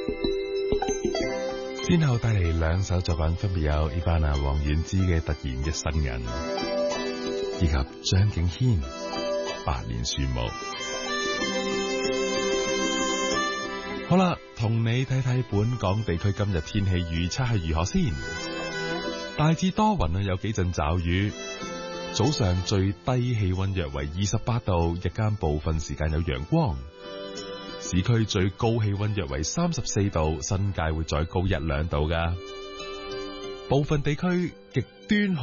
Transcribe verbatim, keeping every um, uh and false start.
先後帶嚟兩首作品，分別有 Ivana 黃婉之嘅《突然嘅呻吟》，以及張敬軒《百年樹木》。好啦，同你睇睇本港地區今日天氣預測係如何先。大致多雲啊，有幾陣驟雨。早上最低氣溫約為二十八度，日間部分時間有陽光。市區最高氣溫約為三十四度，新界會再高一兩度㗎。部分地區極端